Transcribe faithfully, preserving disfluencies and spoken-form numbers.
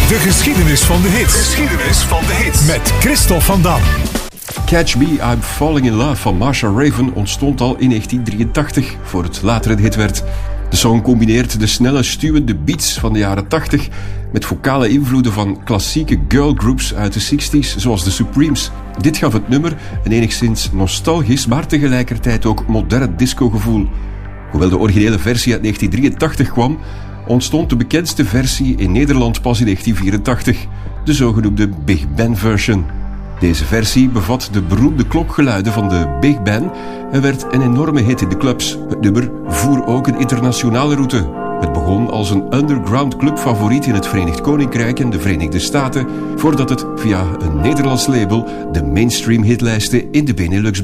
De geschiedenis van de hits. Geschiedenis van de hits. Met Christophe van Dam. Catch Me, I'm Falling in Love van Marsha Raven ontstond al in negentien drieëntachtig, voor het later een hit werd. De song combineert de snelle, stuwende beats van de jaren tachtig met vocale invloeden van klassieke girlgroups uit de zestig's, zoals de Supremes. Dit gaf het nummer een enigszins nostalgisch, maar tegelijkertijd ook modern discogevoel. Hoewel de originele versie uit negentien drieëntachtig kwam, ontstond de bekendste versie in Nederland pas in negentien vierentachtig, de zogenoemde Big Ben version. Deze versie bevat de beroemde klokgeluiden van de Big Ben en werd een enorme hit in de clubs. Het nummer voer ook een internationale route. Het begon als een underground clubfavoriet in het Verenigd Koninkrijk en de Verenigde Staten, voordat het via een Nederlands label de mainstream hitlijsten in de Benelux